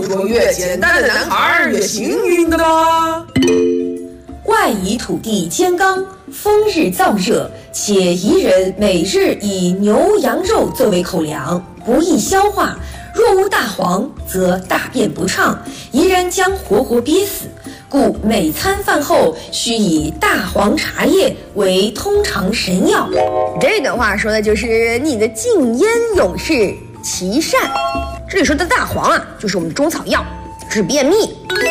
说越简单的男孩越幸运的吗？ 外夷土地坚刚，风日燥热，且宜人每日以牛羊肉作为口粮，不易消化。若无大黄，则大便不畅，宜人将活活憋死。故每餐饭后需以大黄茶叶为通肠神药。 这段话说的就是你的禁烟勇士琦善。这里说的大黄啊，就是我们的中草药，治便秘。